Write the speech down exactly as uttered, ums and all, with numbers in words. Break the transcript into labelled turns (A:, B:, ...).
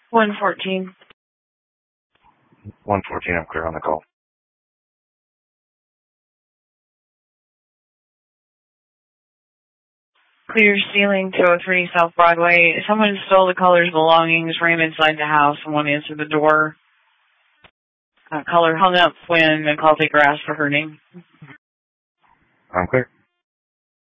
A: one fourteen.
B: one fourteen, I'm clear on the call.
A: Clear ceiling, two oh three South Broadway. Someone stole the caller's belongings, ran inside the house, and won't answer the door. Uh, caller hung up when the call taker asked for her name.
B: I'm clear.